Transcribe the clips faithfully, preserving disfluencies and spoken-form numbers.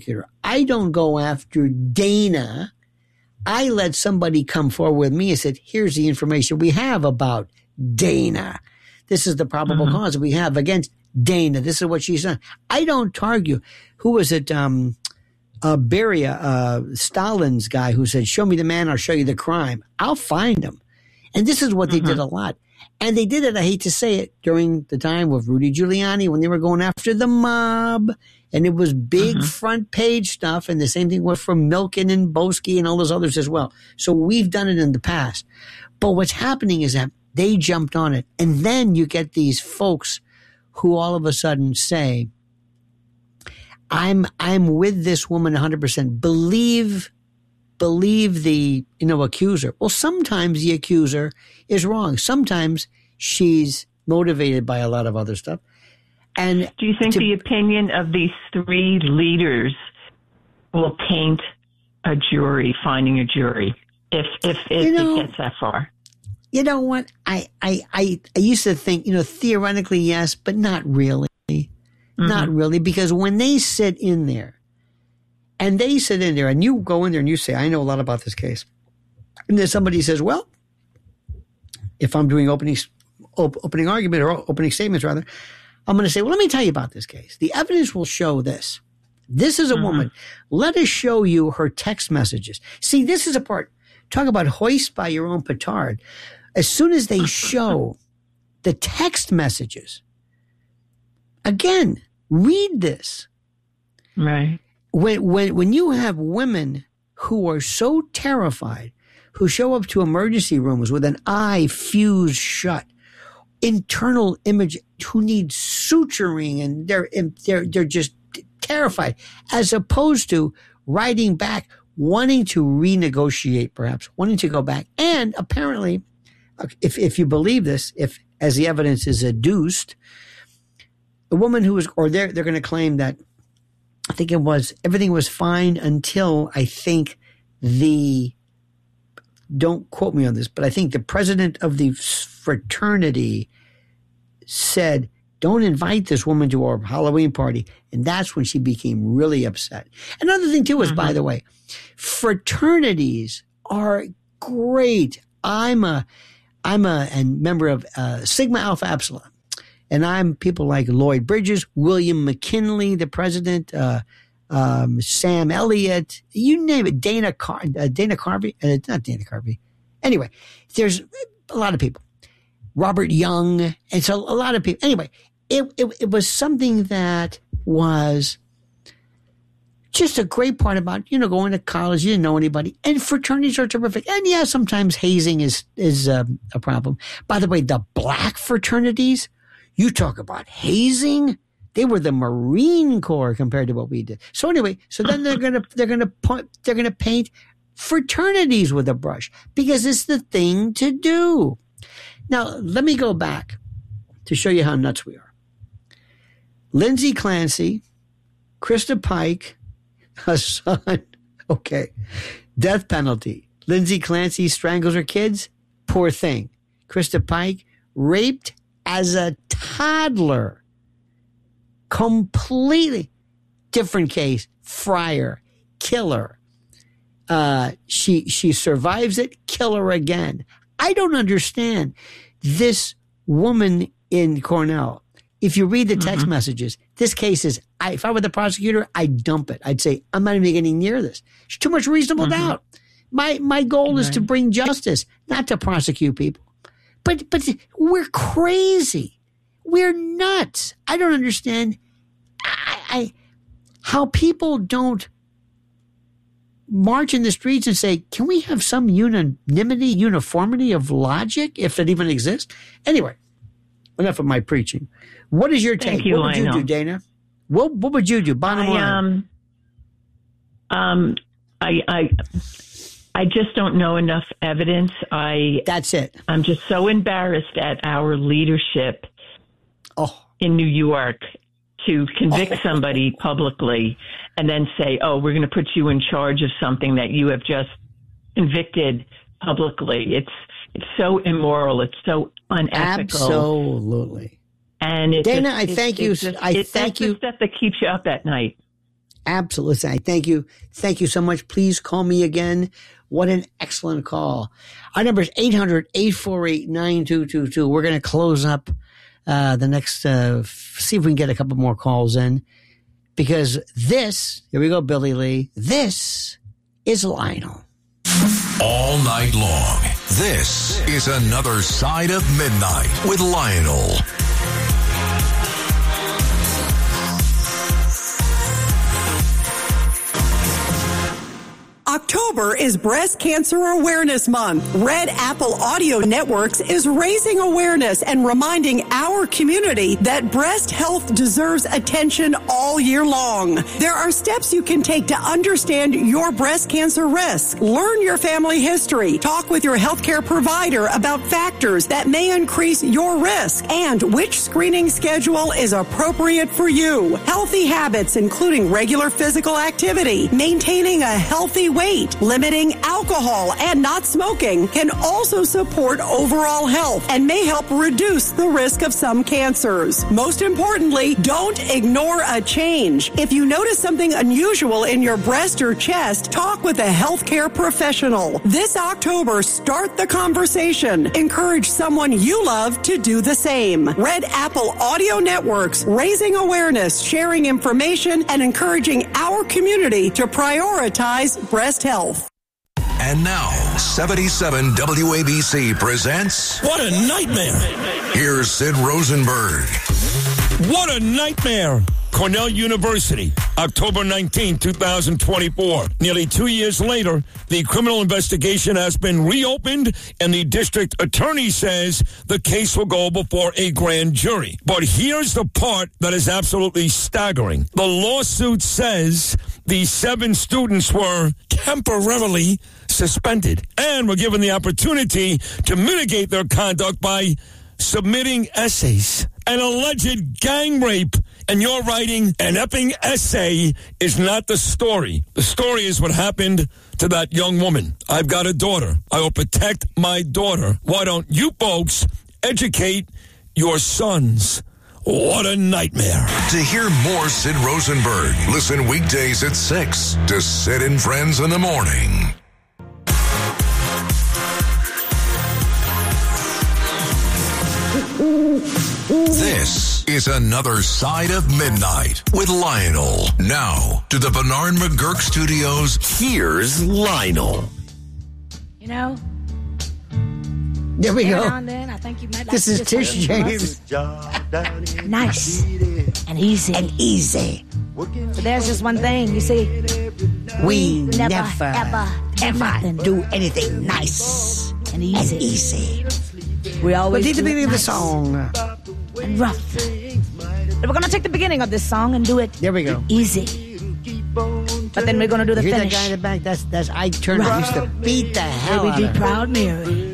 I don't go after Dana. I let somebody come forward with me and said, here's the information we have about Dana. This is the probable mm-hmm. cause we have against Dana. This is what she's done. I don't target. Who was it? Um, uh, Beria, uh, Stalin's guy who said, show me the man, I'll show you the crime. I'll find him. And this is what mm-hmm. they did a lot. And they did it, I hate to say it, during the time of Rudy Giuliani when they were going after the mob. And it was big mm-hmm. front page stuff. And the same thing was from Milken and Boesky and all those others as well. So we've done it in the past. But what's happening is that they jumped on it. And then you get these folks who all of a sudden say, I'm I'm with this woman one hundred percent. Believe believe the, you know, accuser. Well, sometimes the accuser is wrong. Sometimes she's motivated by a lot of other stuff. And do you think to, the opinion of these three leaders will taint a jury, finding a jury, if if, if you know, it gets that far? You know what? I, I, I, I used to think, you know, theoretically, yes, but not really. Mm-hmm. Not really, because when they sit in there, and they sit in there, and you go in there and you say, I know a lot about this case. And then somebody says, well, if I'm doing opening, op- opening argument or opening statements, rather, I'm going to say, well, let me tell you about this case. The evidence will show this. This is a mm-hmm. woman. Let us show you her text messages. See, this is a part. Talk about hoist by your own petard. As soon as they show the text messages, again, read this. Right. When, when, when you have women who are so terrified, who show up to emergency rooms with an eye fused shut, internal image, who need suturing, and they're, they're, they're just terrified, as opposed to writing back, wanting to renegotiate, perhaps wanting to go back. And apparently, if, if you believe this, if, as the evidence is adduced, the woman who was, or they're, they're going to claim that, I think it was, everything was fine until I think the, don't quote me on this, but I think the president of the fraternity said, don't invite this woman to our Halloween party. And that's when she became really upset. Another thing too is, mm-hmm. by the way, fraternities are great. I'm a, I'm a, and member of uh, Sigma Alpha Epsilon. And I'm people like Lloyd Bridges, William McKinley, the president, uh, um, Sam Elliott, you name it, Dana Car- uh, Dana Carvey, uh, not Dana Carvey. Anyway, there's a lot of people. Robert Young, and so a lot of people. Anyway, it, it, it was something that was just a great part about, you know, going to college. You didn't know anybody. And fraternities are terrific. And yeah, sometimes hazing is, is um, a problem. By the way, the black fraternities, you talk about hazing. They were the Marine Corps compared to what we did. So anyway, so then they're gonna they're gonna point, they're gonna paint fraternities with a brush because it's the thing to do. Now let me go back to show you how nuts we are. Lindsay Clancy, Krista Pike, Hassan. Okay, death penalty. Lindsay Clancy strangles her kids. Poor thing. Krista Pike raped as a toddler. Completely different case. Fryer, killer. Uh, she she survives it. Kill her again. I don't understand this woman in Cornell. If you read the text mm-hmm. messages, this case is. I, if I were the prosecutor, I'd dump it. I'd say I'm not even getting near this. There's too much reasonable mm-hmm. doubt. My my goal right. is to bring justice, not to prosecute people. But but we're crazy. We're nuts. I don't understand I, I, how people don't march in the streets and say, can we have some unanimity, uniformity of logic, if it even exists? Anyway, enough of my preaching. What is your take? Thank you, what would you Lionel. do, Dana? What, what would you do? Bottom I, line. Um, um, I, I, I just don't know enough evidence. I That's it. I'm just so embarrassed at our leadership oh. in New York to convict oh. somebody publicly and then say, oh, we're going to put you in charge of something that you have just convicted publicly. It's it's so immoral. It's so unethical. Absolutely. And it Dana, just, I it, thank it, you. Just, I it, thank that's you. the stuff that keeps you up at night. Absolutely. I thank you. Thank you so much. Please call me again. What an excellent call. Our number is eight hundred, eight four eight, nine two two two. We're going to close up uh, the next, uh, f- see if we can get a couple more calls in. Because this, here we go, Billy Lee, this is Lionel. All night long, this is Another Side of Midnight with Lionel. October is Breast Cancer Awareness Month. Red Apple Audio Networks is raising awareness and reminding our community that breast health deserves attention all year long. There are steps you can take to understand your breast cancer risk. Learn your family history. Talk with your healthcare provider about factors that may increase your risk and which screening schedule is appropriate for you. Healthy habits, including regular physical activity, maintaining a healthy weight, limiting alcohol, and not smoking can also support overall health and may help reduce the risk of some cancers. Most importantly, don't ignore a change. If you notice something unusual in your breast or chest, talk with a healthcare professional. This October, start the conversation. Encourage someone you love to do the same. Red Apple Audio Networks, raising awareness, sharing information, and encouraging our community to prioritize breast health. And now, seventy-seven W A B C presents... What a nightmare! Here's Sid Rosenberg. What a nightmare! Cornell University, October nineteenth, twenty twenty-four. Nearly two years later, the criminal investigation has been reopened, and the district attorney says the case will go before a grand jury. But here's the part that is absolutely staggering. The lawsuit says the seven students were temporarily suspended and were given the opportunity to mitigate their conduct by submitting essays. An alleged gang rape, and you're writing an epping essay is not the story. The story is what happened to that young woman. I've got a daughter. I will protect my daughter. Why don't you folks educate your sons? What a nightmare. To hear more Sid Rosenberg, listen weekdays at six to Sid and Friends in the Morning. This is Another Side of Midnight with Lionel. Now, to the Bernard McGurk Studios, here's Lionel. You know, there we every go. now and then, I think you might like This to is just Tish have James. a nice and easy. And easy. But there's just one thing, you see, We never, never, ever, ever nothing do anything nice and easy. and easy. We But always need to do be it the nice song. and rough. But we're gonna take the beginning of this song and do it There we go. easy. But then we're gonna do the Hear that finish. guy in the back? That's that's Ike Turner. Right. Used to beat the hell Baby out G, of her. Proud Mary.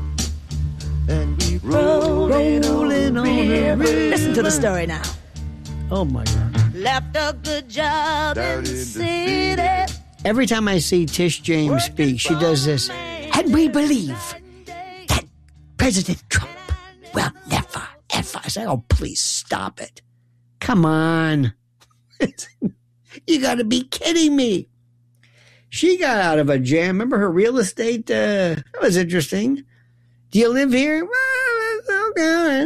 Rolling on the river. Listen to the story now. Oh my God! Left a good job in the city. Every time I see Tish James speak, she does this. And we believe that President Trump will never, ever. I say, oh, please stop it. Come on. You got to be kidding me. She got out of a jam. Remember her real estate? Uh, that was interesting. Do you live here? Well, that's okay.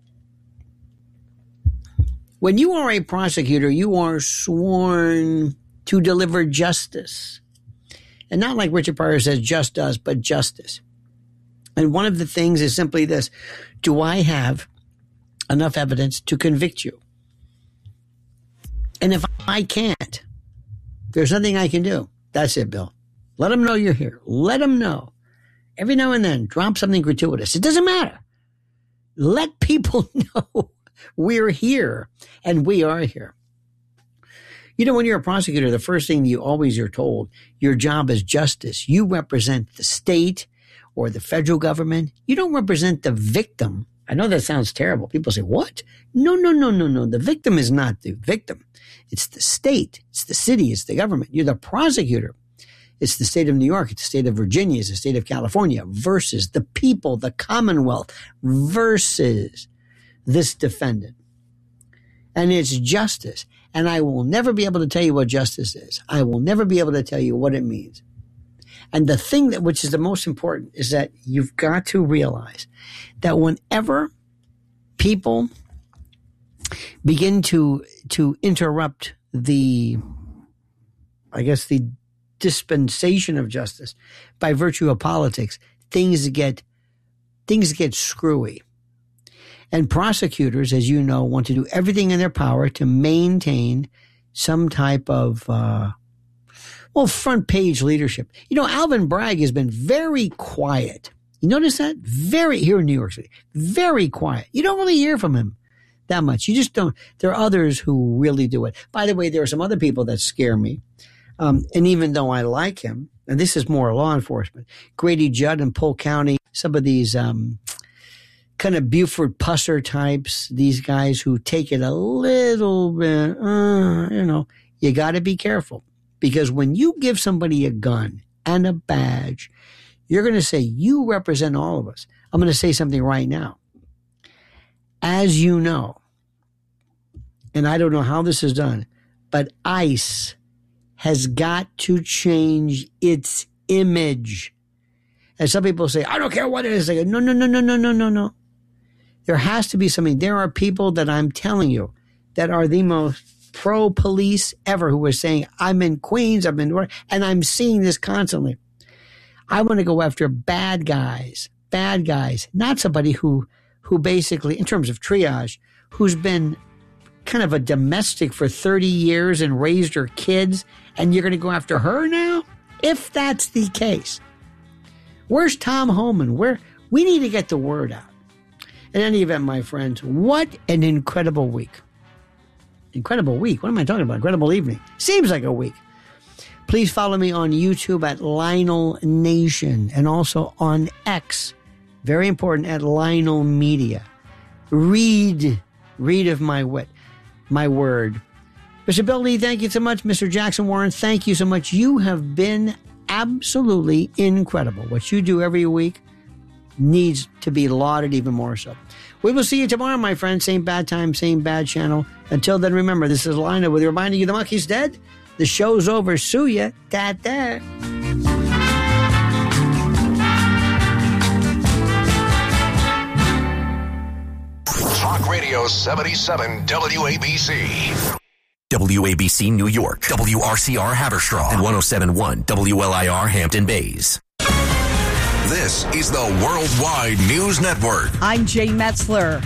When you are a prosecutor, you are sworn to deliver justice. And not like Richard Pryor says, just us, but justice. And one of the things is simply this. Do I have enough evidence to convict you? And if I can't, there's nothing I can do. That's it, Bill. Let them know you're here. Let them know. Every now and then, drop something gratuitous. It doesn't matter. Let people know we're here and we are here. You know, when you're a prosecutor, the first thing you always are told, your job is justice. You represent the state or the federal government. You don't represent the victim. I know that sounds terrible. People say, what? No, no, no, no, no. The victim is not the victim. It's the state. It's the city. It's the government. You're the prosecutor. It's the state of New York. It's the state of Virginia. It's the state of California versus the people, the Commonwealth versus this defendant. And it's justice. And I will never be able to tell you what justice is. I will never be able to tell you what it means. And the thing that, which is the most important, is that you've got to realize that whenever people begin to, to interrupt the, I guess, the dispensation of justice by virtue of politics, things get, things get screwy. And prosecutors, as you know, want to do everything in their power to maintain some type of, uh, well, front page leadership. You know, Alvin Bragg has been very quiet. You notice that? Very, here in New York City, very quiet. You don't really hear from him that much. You just don't. There are others who really do it. By the way, there are some other people that scare me. Um, and even though I like him, and this is more law enforcement, Grady Judd in Polk County, some of these, um, kind of Buford Pusser types, these guys who take it a little bit, uh, you know, you got to be careful. Because when you give somebody a gun and a badge, you're going to say, you represent all of us. I'm going to say something right now. As you know, and I don't know how this is done, but ICE has got to change its image. And some people say, I don't care what it is. I go, no, no, no, no, no, no, no, no. There has to be something. There are people that I'm telling you that are the most pro-police ever who are saying, I'm in Queens, I'm in, and I'm seeing this constantly. I want to go after bad guys, bad guys, not somebody who, who basically, in terms of triage, who's been kind of a domestic for thirty years and raised her kids, and you're going to go after her now? If that's the case. Where's Tom Homan? Where, we need to get the word out. In any event, my friends, what an incredible week. Incredible week. What am I talking about? Incredible evening. Seems like a week. Please follow me on YouTube at Lionel Nation and also on X. Very important, at Lionel Media. Read, read of my wit, my word. Mister Bill Lee, thank you so much. Mister Jackson Warren, thank you so much. You have been absolutely incredible. What you do every week needs to be lauded even more so. We will see you tomorrow, my friends. Same bad time, same bad channel. Until then, remember, this is Lionel with reminding you the monkey's dead. The show's over. Sue ya. Ta-ta. Talk Radio seventy-seven W A B C. W A B C New York, W R C R Haverstraw, and one oh seven point one W L I R Hampton Bays. This is the Worldwide News Network. I'm Jay Metzler.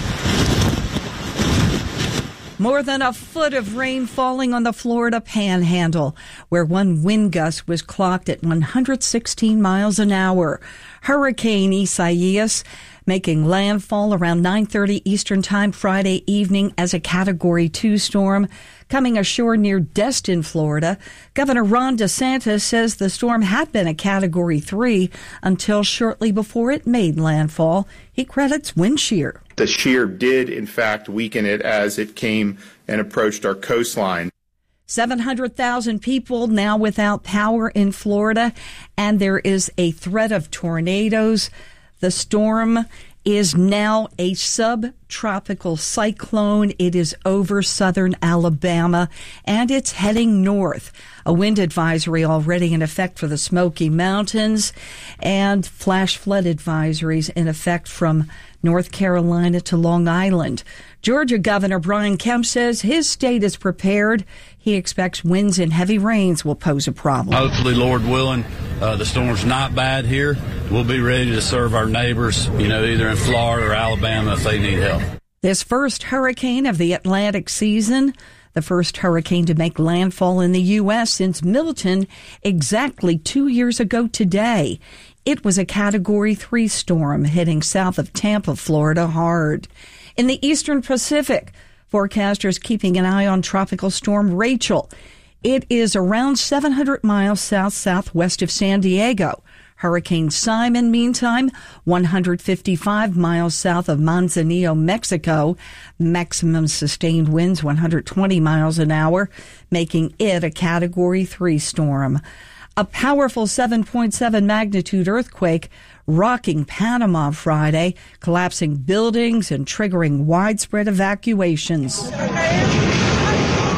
More than a foot of rain falling on the Florida Panhandle, where one wind gust was clocked at one hundred sixteen miles an hour. Hurricane Isaias making landfall around nine thirty Eastern Time Friday evening as a Category two storm, coming ashore near Destin, Florida. Governor Ron DeSantis says the storm had been a Category three until shortly before it made landfall. He credits wind shear. The shear did, in fact, weaken it as it came and approached our coastline. seven hundred thousand people now without power in Florida, and there is a threat of tornadoes. The storm is now a subtropical cyclone. It is over southern Alabama, and it's heading north. A wind advisory already in effect for the Smoky Mountains, and flash flood advisories in effect from North Carolina to Long Island. Georgia Governor Brian Kemp says his state is prepared. He expects winds and heavy rains will pose a problem. Hopefully, Lord willing, uh, the storm's not bad here. We'll be ready to serve our neighbors, you know, either in Florida or Alabama if they need help. This first hurricane of the Atlantic season, the first hurricane to make landfall in the U S since Milton exactly two years ago today. It was a Category three storm hitting south of Tampa, Florida, hard. In the eastern Pacific, forecasters keeping an eye on Tropical Storm Rachel. It is around seven hundred miles south-southwest of San Diego. Hurricane Simon, meantime, one hundred fifty-five miles south of Manzanillo, Mexico. Maximum sustained winds one hundred twenty miles an hour, making it a Category three storm. A powerful seven point seven magnitude earthquake rocking Panama Friday, collapsing buildings and triggering widespread evacuations.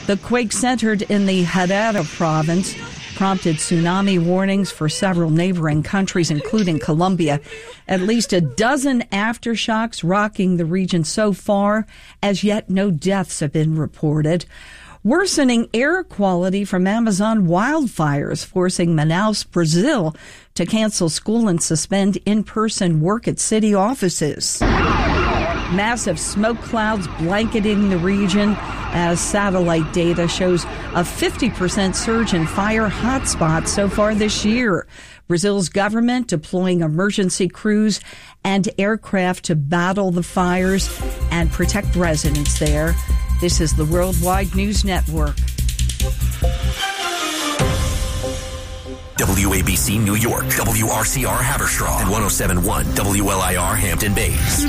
The quake centered in the Herrera province prompted tsunami warnings for several neighboring countries, including Colombia. At least a dozen aftershocks rocking the region so far. As yet, no deaths have been reported. Worsening air quality from Amazon wildfires, forcing Manaus, Brazil, to cancel school and suspend in-person work at city offices. Massive smoke clouds blanketing the region as satellite data shows a fifty percent surge in fire hotspots so far this year. Brazil's government deploying emergency crews and aircraft to battle the fires and protect residents there. This is the Worldwide News Network. W A B C New York, W R C R Haverstraw, and one oh seven point one W L I R Hampton Bays.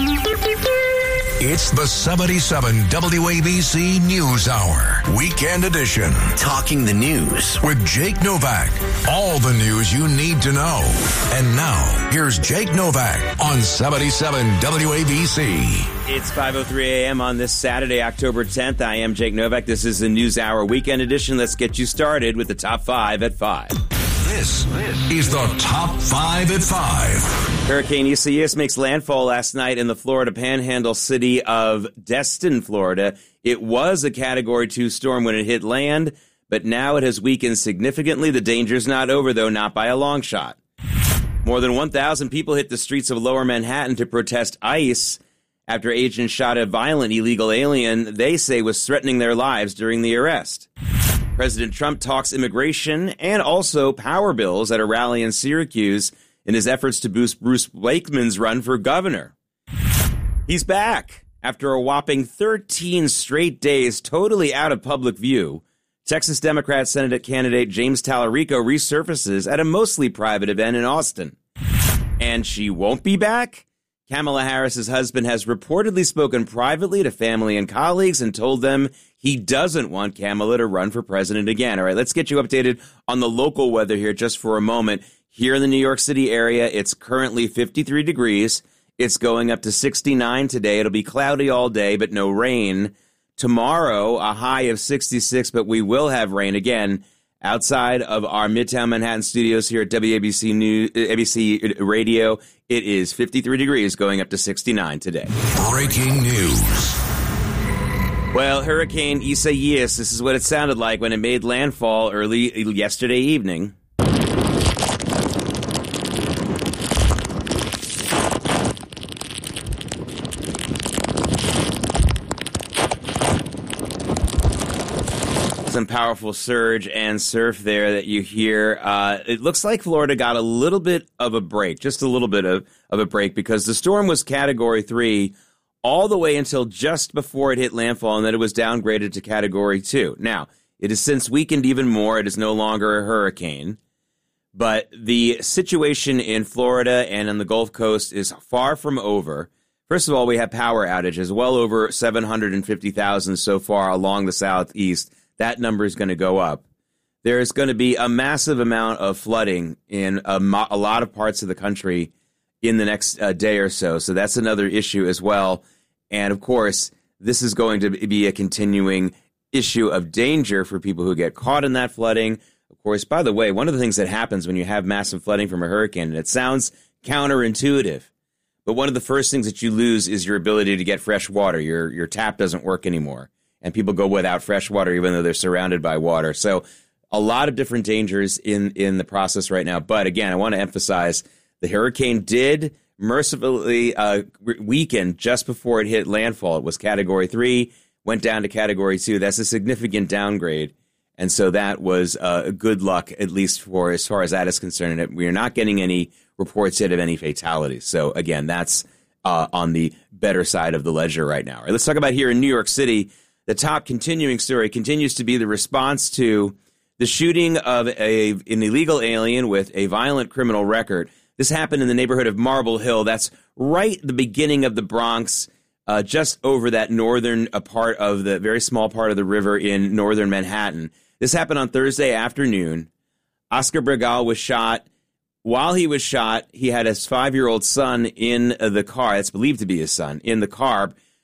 It's the seventy-seven W A B C News Hour, Weekend Edition. Talking the news with Jake Novak. All the news you need to know. And now, here's Jake Novak on seventy-seven W A B C. It's five oh three a.m. on this Saturday, October tenth. I am Jake Novak. This is the News Hour Weekend Edition. Let's get you started with the top five at five. This is the Top five at five. Hurricane Isaias makes landfall last night in the Florida Panhandle city of Destin, Florida. It was a Category two storm when it hit land, but now it has weakened significantly. The danger's not over, though, not by a long shot. More than one thousand people hit the streets of Lower Manhattan to protest ICE after agents shot a violent illegal alien they say was threatening their lives during the arrest. President Trump talks immigration and also power bills at a rally in Syracuse in his efforts to boost Bruce Wakeman's run for governor. He's back. After a whopping thirteen straight days totally out of public view, Texas Democrat Senate candidate James Tallarico resurfaces at a mostly private event in Austin. And she won't be back? Kamala Harris's husband has reportedly spoken privately to family and colleagues and told them he doesn't want Kamala to run for president again. All right, let's get you updated on the local weather here just for a moment. Here in the New York City area, it's currently fifty-three degrees. It's going up to sixty-nine today. It'll be cloudy all day, but no rain. Tomorrow, a high of sixty-six, but we will have rain again. Outside of our Midtown Manhattan studios here at W A B C News, A B C Radio, it is fifty-three degrees going up to sixty-nine today. Breaking news. Well, Hurricane Isaias, this is what it sounded like when it made landfall early yesterday evening. Some powerful surge and surf there that you hear. Uh, it looks like Florida got a little bit of a break, just a little bit of, of a break, because the storm was Category three all the way until just before it hit landfall, and then it was downgraded to Category two. Now, it has since weakened even more. It is no longer a hurricane. But the situation in Florida and on the Gulf Coast is far from over. First of all, we have power outages, well over seven hundred fifty thousand so far along the southeast. That number is going to go up. There is going to be a massive amount of flooding in a, mo- a lot of parts of the country in the next uh, day or so. So that's another issue as well. And, of course, this is going to be a continuing issue of danger for people who get caught in that flooding. Of course, by the way, one of the things that happens when you have massive flooding from a hurricane, and it sounds counterintuitive, but one of the first things that you lose is your ability to get fresh water. Your, your tap doesn't work anymore. And people go without fresh water, even though they're surrounded by water. So a lot of different dangers in, in the process right now. But again, I want to emphasize the hurricane did mercifully uh, weaken just before it hit landfall. It was Category three, went down to Category two. That's a significant downgrade. And so that was uh, good luck, at least for as far as that is concerned. We are not getting any reports yet of any fatalities. So again, that's uh, on the better side of the ledger right now. All right, let's talk about here in New York City. The top continuing story continues to be the response to the shooting of a, an illegal alien with a violent criminal record. This happened in the neighborhood of Marble Hill. That's right at the beginning of the Bronx, uh, just over that northern uh, part of the very small part of the river in northern Manhattan. This happened on Thursday afternoon. Oscar Bregal was shot. While he was shot, he had his five-year-old son in uh, the car. That's believed to be his son, in the car.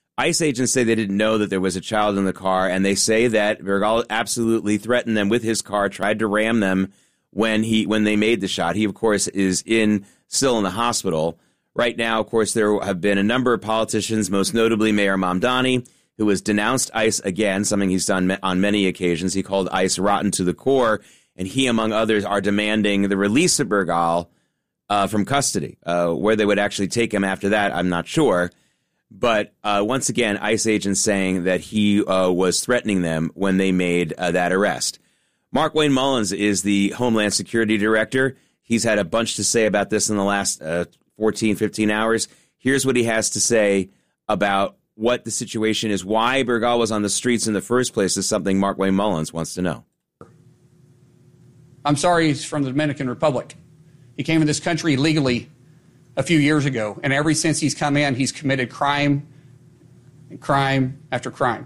ICE agents say they didn't know that there was a child in the car, and they say that Bergal absolutely threatened them with his car, tried to ram them when he when they made the shot. He, of course, is in still in the hospital. Right now, of course, there have been a number of politicians, most notably Mayor Mamdani, who has denounced ICE again, something he's done on many occasions. He called ICE rotten to the core, and he, among others, are demanding the release of Bergal uh, from custody. Uh, where they would actually take him after that, I'm not sure. But uh, once again, ICE agents saying that he uh, was threatening them when they made uh, that arrest. Markwayne Mullins is the Homeland Security Director. He's had a bunch to say about this in the last uh, fourteen, fifteen hours. Here's what he has to say about what the situation is, why Bergal was on the streets in the first place is something Markwayne Mullins wants to know. I'm sorry he's from the Dominican Republic. He came in this country illegally a few years ago, and ever since he's come in, he's committed crime and crime after crime.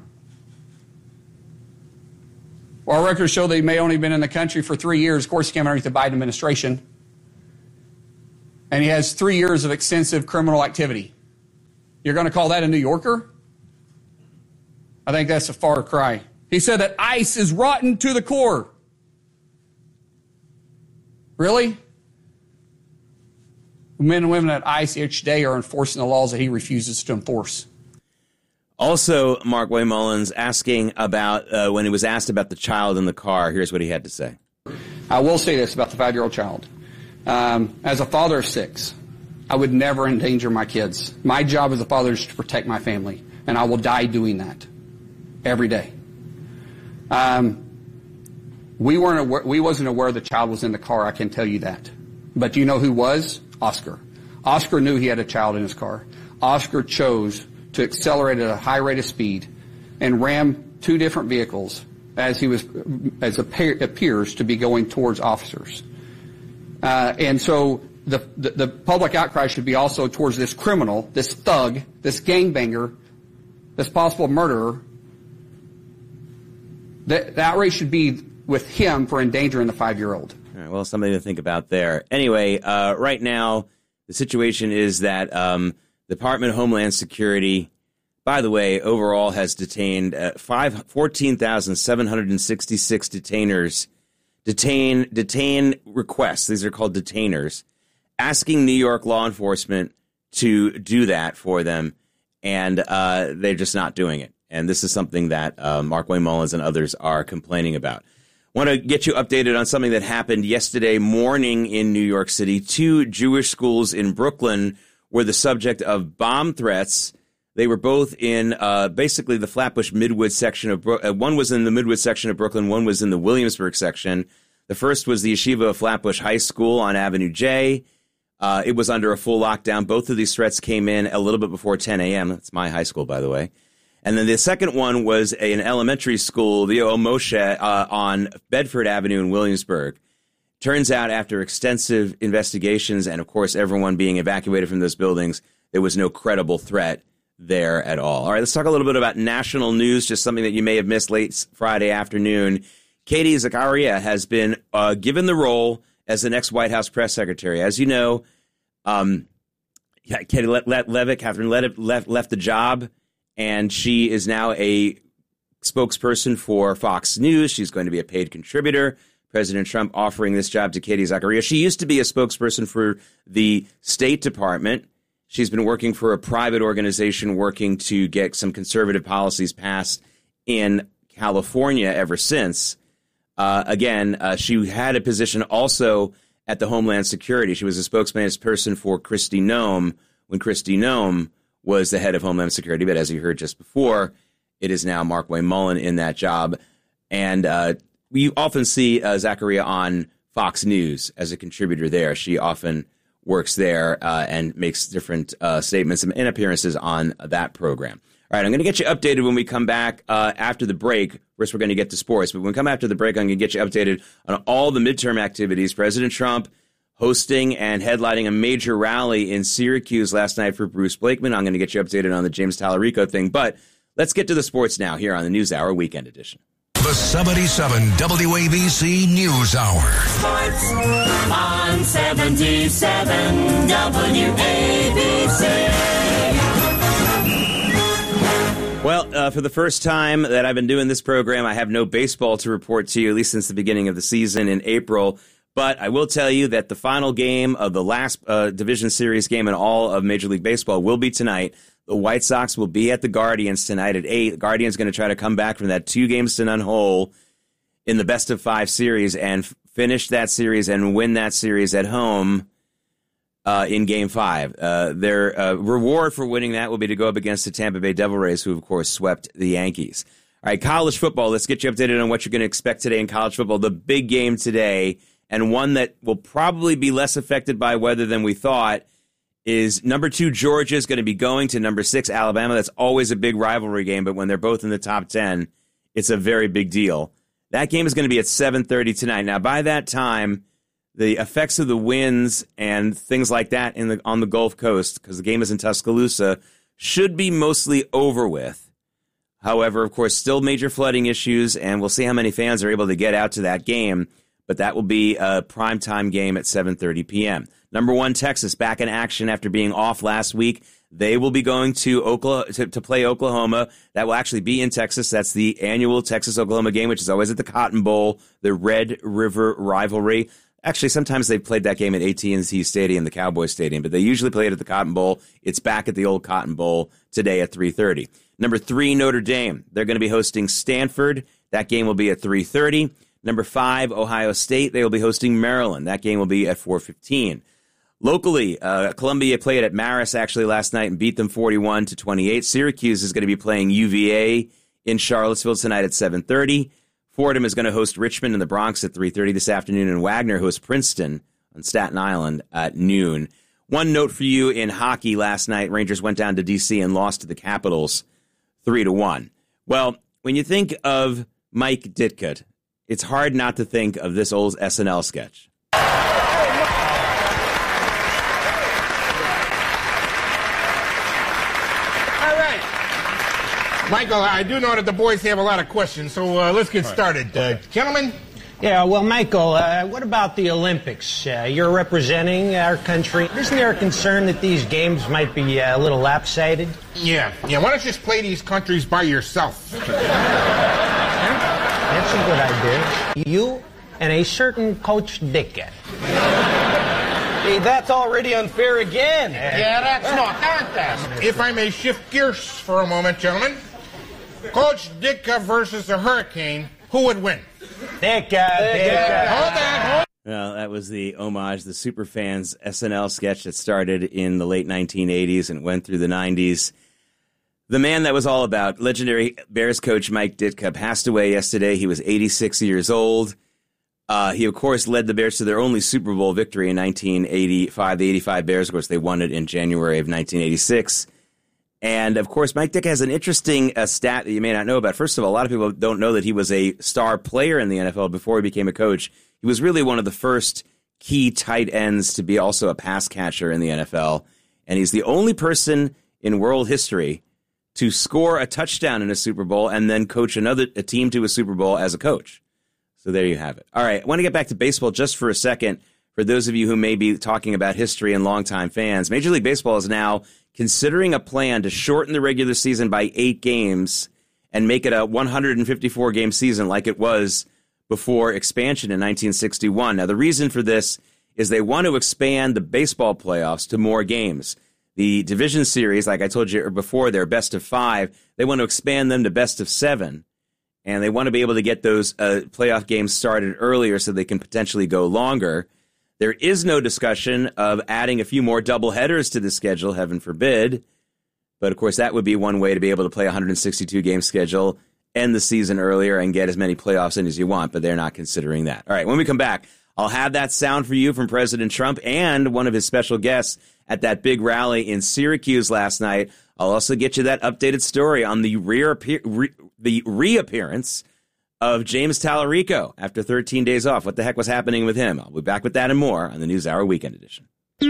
Well, our records show that he may only been in the country for three years. Of course, he came underneath the Biden administration. And he has three years of extensive criminal activity. You're going to call that a New Yorker? I think that's a far cry. He said that ICE is rotten to the core. Really? Men and women at ICE each day are enforcing the laws that he refuses to enforce. Also, Markwayne Mullins asking about, uh, when he was asked about the child in the car, here's what he had to say. I will say this about the five-year-old child. Um, as a father of six, I would never endanger my kids. My job as a father is to protect my family, and I will die doing that every day. Um, we weren't aware, we wasn't aware the child was in the car, I can tell you that. But do you know who was? Oscar. Oscar knew he had a child in his car. Oscar chose to accelerate at a high rate of speed and ram two different vehicles as he was, as appear, appears to be going towards officers. Uh, and so the, the the public outcry should be also towards this criminal, this thug, this gangbanger, this possible murderer. The, the outrage should be with him for endangering the five-year-old. All right, well, something to think about there. Anyway, uh, right now, the situation is that um, the Department of Homeland Security, by the way, overall has detained uh, fourteen thousand seven hundred sixty-six detainers, detain detain requests, these are called detainers, asking New York law enforcement to do that for them, and uh, they're just not doing it. And this is something that uh, Markwayne Mullins and others are complaining about. Want to get you updated on something that happened yesterday morning in New York City. Two Jewish schools in Brooklyn were the subject of bomb threats. They were both in uh, basically the Flatbush Midwood section of Bro- uh, one was in the Midwood section of Brooklyn, one was in the Williamsburg section. The first was the Yeshiva of Flatbush High School on Avenue J. Uh, it was under a full lockdown. Both of these threats came in a little bit before ten a.m. That's my high school, by the way. And then the second one was an elementary school, the O Moshe, uh, on Bedford Avenue in Williamsburg. Turns out, after extensive investigations and, of course, everyone being evacuated from those buildings, there was no credible threat there at all. All right, let's talk a little bit about national news, just something that you may have missed late Friday afternoon. Katie Zakaria has been uh, given the role as the next White House press secretary. As you know, um, Katie Le- Le- Levitt, Catherine Levitt left, left the job. And she is now a spokesperson for Fox News. She's going to be a paid contributor. President Trump offering this job to Katie Zakaria. She used to be a spokesperson for the State Department. She's been working for a private organization working to get some conservative policies passed in California ever since. Uh, again, uh, she had a position also at the Homeland Security. She was a spokesperson for Kristi Noem when Kristi Noem was the head of Homeland Security. But as you heard just before, it is now Markwayne Mullins in that job. And uh, we often see uh, Zakaria on Fox News as a contributor there. She often works there uh, and makes different uh, statements and appearances on that program. All right, I'm going to get you updated when we come back uh, after the break. First, we're going to get to sports. But when we come after the break, I'm going to get you updated on all the midterm activities. President Trump hosting and headlining a major rally in Syracuse last night for Bruce Blakeman. I'm going to get you updated on the James Tallarico thing. But let's get to the sports now here on the News Hour Weekend Edition. The seventy-seven W A B C News Hour. Sports on seventy-seven W A B C. Well, uh, for the first time that I've been doing this program, I have no baseball to report to you, at least since the beginning of the season in April. But I will tell you that the final game of the last uh, Division Series game in all of Major League Baseball will be tonight. The White Sox will be at the Guardians tonight at eight. The Guardians going to try to come back from that two games to none hole in the best of five series and f- finish that series and win that series at home uh, in Game Five. Uh, their uh, reward for winning that will be to go up against the Tampa Bay Devil Rays, who of course swept the Yankees. All right, college football. Let's get you updated on what you're going to expect today in college football. The big game today, and one that will probably be less affected by weather than we thought, is number two Georgia is going to be going to number six Alabama. That's always a big rivalry game, but when they're both in the top ten, it's a very big deal. That game is going to be at seven thirty tonight. Now, by that time, the effects of the winds and things like that in the on the Gulf Coast, because the game is in Tuscaloosa, should be mostly over with. However, of course, still major flooding issues, and we'll see how many fans are able to get out to that game. But that will be a primetime game at seven thirty p.m. Number one, Texas, back in action after being off last week. They will be going to Oklahoma to, to play Oklahoma. That will actually be in Texas. That's the annual Texas-Oklahoma game, which is always at the Cotton Bowl, the Red River rivalry. Actually, sometimes they've played that game at A T and T Stadium, the Cowboys Stadium, but they usually play it at the Cotton Bowl. It's back at the old Cotton Bowl today at three thirty. Number three, Notre Dame. They're going to be hosting Stanford. That game will be at three thirty. Number five, Ohio State. They will be hosting Maryland. That game will be at four fifteen. Locally, uh, Columbia played at Marist actually last night and beat them forty-one to twenty-eight. Syracuse is going to be playing U V A in Charlottesville tonight at seven thirty. Fordham is going to host Richmond in the Bronx at three thirty this afternoon, and Wagner hosts Princeton on Staten Island at noon. One note for you in hockey last night, Rangers went down to D C and lost to the Capitals three to one. Well, when you think of Mike Ditka, it's hard not to think of this old S N L sketch. Michael, I do know that the boys have a lot of questions, so uh, let's get started. Uh, gentlemen? Yeah, well, Michael, uh, what about the Olympics? Uh, you're representing our country. Isn't there a concern that these games might be uh, a little lopsided? Yeah, yeah. Why don't you just play these countries by yourself? That's a good idea. You and a certain Coach Ditka. Hey, that's already unfair again. Yeah, that's not contest. If I may shift gears for a moment, gentlemen. Coach Ditka versus a hurricane, who would win? Ditka, Ditka. Hold on, hold Well, that was the homage, the Superfans S N L sketch that started in the late nineteen eighties and went through the nineties. The man that was all about, legendary Bears coach Mike Ditka, passed away yesterday. He was eighty-six years old. Uh, he, of course, led the Bears to their only Super Bowl victory in nineteen eighty-five. The eighty-five Bears, of course, they won it in January of nineteen eighty-six. And, of course, Mike Ditka has an interesting uh, stat that you may not know about. First of all, a lot of people don't know that he was a star player in the N F L before he became a coach. He was really one of the first key tight ends to be also a pass catcher in the N F L. And he's the only person in world history to score a touchdown in a Super Bowl and then coach another a team to a Super Bowl as a coach. So there you have it. All right, I want to get back to baseball just for a second. For those of you who may be talking about history and longtime fans, Major League Baseball is now considering a plan to shorten the regular season by eight games and make it a one hundred fifty-four game season like it was before expansion in nineteen sixty-one. Now, the reason for this is they want to expand the baseball playoffs to more games. The division series, like I told you before, they're best of five. They want to expand them to best of seven. And they want to be able to get those uh, playoff games started earlier so they can potentially go longer. There is no discussion of adding a few more doubleheaders to the schedule, heaven forbid. But, of course, that would be one way to be able to play a one hundred sixty-two game schedule, end the season earlier, and get as many playoffs in as you want. But they're not considering that. All right, when we come back, I'll have that sound for you from President Trump and one of his special guests at that big rally in Syracuse last night. I'll also get you that updated story on the reappear- re- the reappearance of James Tallarico after thirteen days off. What the heck was happening with him? I'll be back with that and more on the NewsHour Weekend Edition.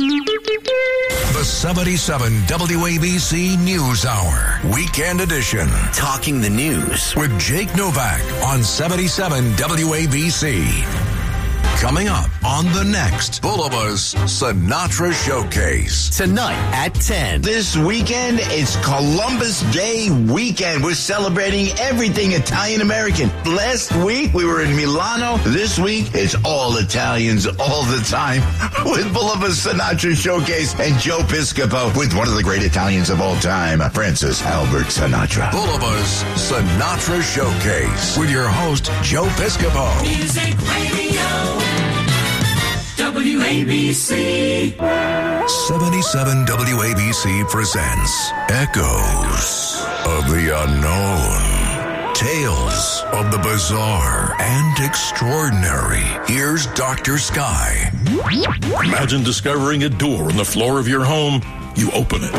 The seventy-seven W A B C NewsHour Weekend Edition. Talking the news with Jake Novak on seventy-seven W A B C. Coming up on the next Bulba's Sinatra Showcase. Tonight at ten. This weekend, it's Columbus Day weekend. We're celebrating everything Italian-American. Last week, we were in Milano. This week, it's all Italians all the time with Bulba's Sinatra Showcase and Joe Piscopo with one of the great Italians of all time, Francis Albert Sinatra. Bulba's Sinatra Showcase with your host, Joe Piscopo. Music Radio, W A B C. seventy-seven W A B C presents Echoes of the Unknown. Tales of the bizarre and extraordinary. Here's Doctor Sky. Imagine discovering a door in the floor of your home. You open it.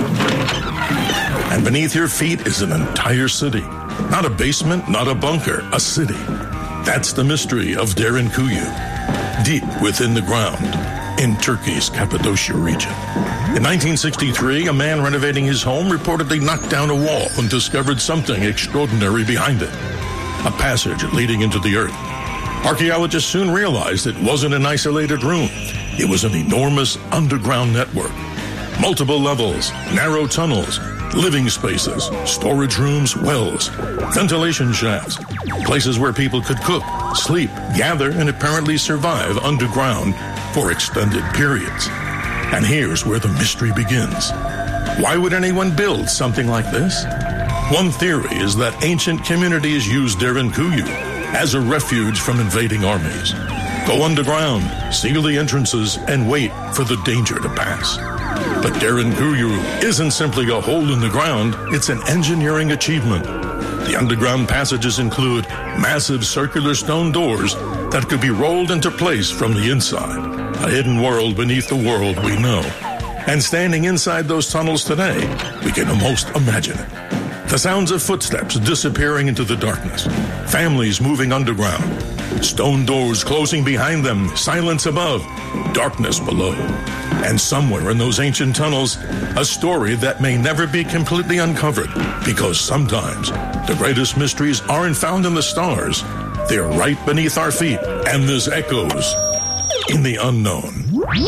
And beneath your feet is an entire city. Not a basement, not a bunker, a city. That's the mystery of Derinkuyu, deep within the ground in Turkey's Cappadocia region. In nineteen sixty-three, a man renovating his home reportedly knocked down a wall and discovered something extraordinary behind it, a passage leading into the earth. Archaeologists soon realized it wasn't an isolated room. It was an enormous underground network. Multiple levels, narrow tunnels, living spaces, storage rooms, wells, ventilation shafts, places where people could cook, sleep, gather, and apparently survive underground for extended periods. And here's where the mystery begins. Why would anyone build something like this? One theory is that ancient communities used Derinkuyu as a refuge from invading armies. Go underground, seal the entrances, and wait for the danger to pass. But Derinkuyu isn't simply a hole in the ground, it's an engineering achievement. The underground passages include massive circular stone doors that could be rolled into place from the inside, a hidden world beneath the world we know. And standing inside those tunnels today, we can almost imagine it. The sounds of footsteps disappearing into the darkness, families moving underground, stone doors closing behind them, silence above, darkness below. And somewhere in those ancient tunnels, a story that may never be completely uncovered, because sometimes the greatest mysteries aren't found in the stars. They're right beneath our feet, and this echoes in the unknown.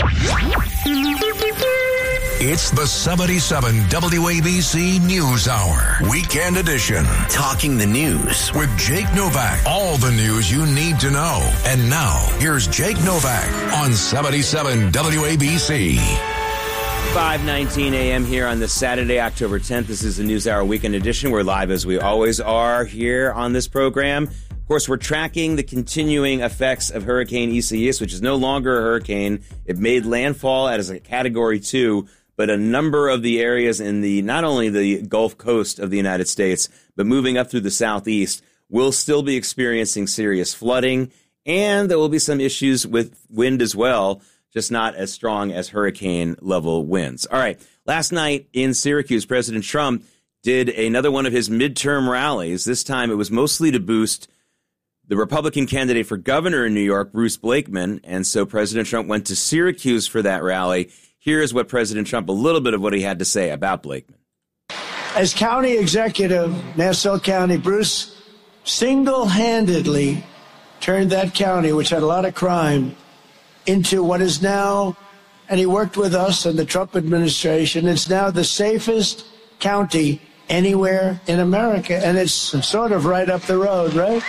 It's the seventy-seven W A B C News Hour, Weekend Edition. Talking the news with Jake Novak. All the news you need to know. And now, here's Jake Novak on seventy-seven W A B C. five nineteen a.m. here on this Saturday, October tenth. This is the News Hour Weekend Edition. We're live as we always are here on this program. Of course, we're tracking the continuing effects of Hurricane Isaias, which is no longer a hurricane. It made landfall as a Category two, but a number of the areas in the, not only the Gulf Coast of the United States, but moving up through the southeast, will still be experiencing serious flooding, and there will be some issues with wind as well, just not as strong as hurricane-level winds. All right, last night in Syracuse, President Trump did another one of his midterm rallies. This time it was mostly to boost the Republican candidate for governor in New York, Bruce Blakeman, and so President Trump went to Syracuse for that rally. Here's what President Trump, a little bit of what he had to say about Blakeman. As county executive, Nassau County, Bruce single-handedly turned that county, which had a lot of crime, into what is now, and he worked with us and the Trump administration, it's now the safest county anywhere in America, and it's sort of right up the road, right?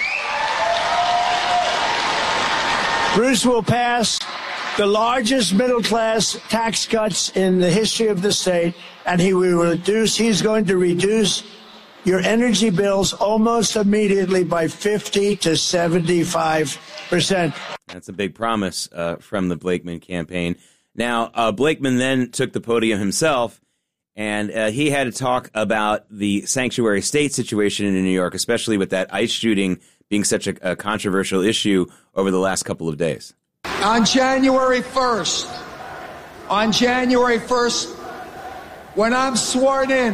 Bruce will pass the largest middle-class tax cuts in the history of the state, and he will reduce, he's going to reduce your energy bills almost immediately by fifty to seventy-five percent. That's a big promise uh, from the Blakeman campaign. Now, uh, Blakeman then took the podium himself, and uh, he had to talk about the sanctuary state situation in New York, especially with that ICE shooting being such a, a controversial issue over the last couple of days. On January first, on January first, when I'm sworn in,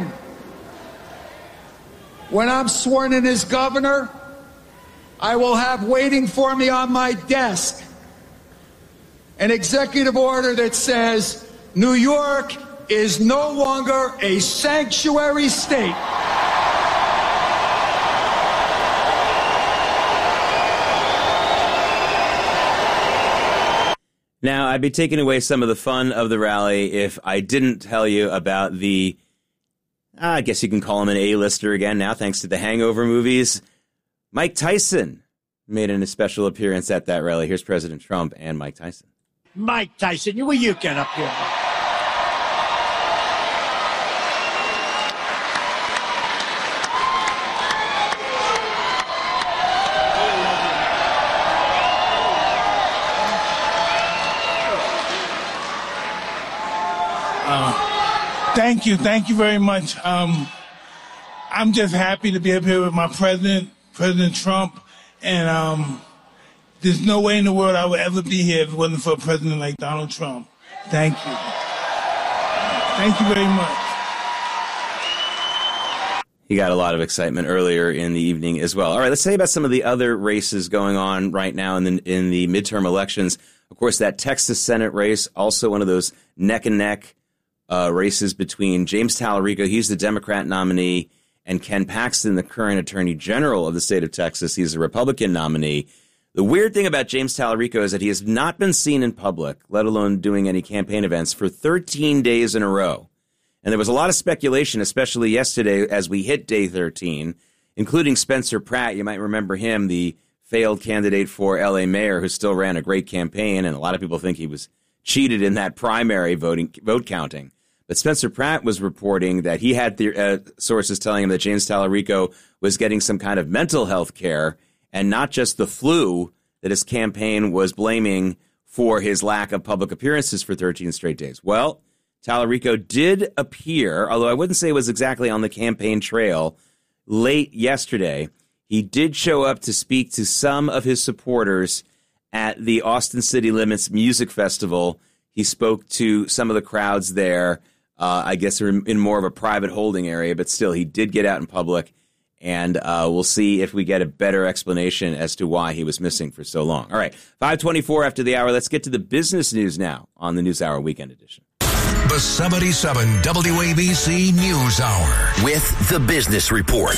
when I'm sworn in as governor, I will have waiting for me on my desk an executive order that says New York is no longer a sanctuary state. Now, I'd be taking away some of the fun of the rally if I didn't tell you about the, I guess you can call him an A-lister again now, thanks to the Hangover movies. Mike Tyson made an, a special appearance at that rally. Here's President Trump and Mike Tyson. Mike Tyson, will you get up here? Uh, thank you. Thank you very much. Um, I'm just happy to be up here with my president, President Trump. And um, there's no way in the world I would ever be here if it wasn't for a president like Donald Trump. Thank you. Thank you very much. He got a lot of excitement earlier in the evening as well. All right, let's say about some of the other races going on right now in the, in the midterm elections. Of course, that Texas Senate race, also one of those neck-and-neck uh, races between James Tallarico, he's the Democrat nominee, and Ken Paxton, the current Attorney General of the state of Texas, he's a Republican nominee. The weird thing about James Tallarico is that he has not been seen in public, let alone doing any campaign events, for thirteen days in a row. And there was a lot of speculation, especially yesterday as we hit day thirteen, including Spencer Pratt. You might remember him, the failed candidate for L A mayor who still ran a great campaign, and a lot of people think he was cheated in that primary voting vote counting. But Spencer Pratt was reporting that he had the, uh, sources telling him that James Tallarico was getting some kind of mental health care and not just the flu that his campaign was blaming for his lack of public appearances for thirteen straight days. Well, Tallarico did appear, although I wouldn't say it was exactly on the campaign trail, late yesterday. He did show up to speak to some of his supporters at the Austin City Limits Music Festival. He spoke to some of the crowds there. Uh, I guess in more of a private holding area, but still, he did get out in public, and uh, we'll see if we get a better explanation as to why he was missing for so long. All right, five twenty-four after the hour. Let's get to the business news now on the News Hour Weekend Edition. The seventy-seven W A B C News Hour with the Business Report.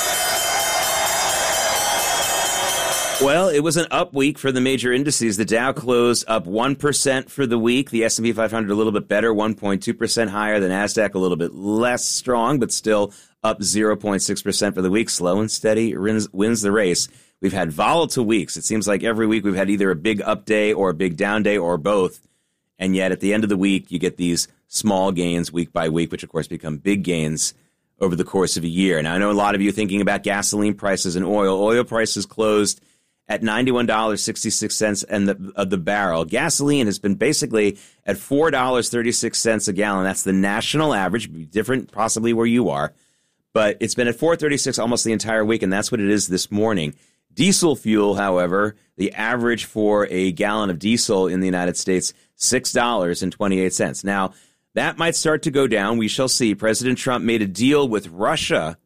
Well, it was an up week for the major indices. The Dow closed up one percent for the week. The S and P five hundred a little bit better, one point two percent higher. The NASDAQ a little bit less strong, but still up zero point six percent for the week. Slow and steady wins, wins the race. We've had volatile weeks. It seems like every week we've had either a big up day or a big down day or both. And yet at the end of the week, you get these small gains week by week, which of course become big gains over the course of a year. Now, I know a lot of you are thinking about gasoline prices and oil. Oil prices closed at ninety-one dollars and sixty-six cents and the of the barrel. Gasoline has been basically at four dollars and thirty-six cents a gallon. That's the national average, different possibly where you are. But it's been at four dollars and thirty-six cents almost the entire week, and that's what it is this morning. Diesel fuel, however, the average for a gallon of diesel in the United States, six dollars and twenty-eight cents. Now, that might start to go down. We shall see. President Trump made a deal with Russia